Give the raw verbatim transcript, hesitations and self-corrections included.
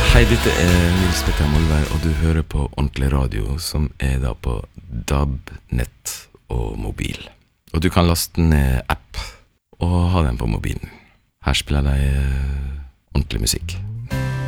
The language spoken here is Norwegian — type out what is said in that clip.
Hei, dette er Nils Petter Molvær, og du hører på Ordentlig Radio, som er da på D A B, nett og mobil. Og du kan laste ned app og ha den på mobilen. Her spiller de ordentlig musikk.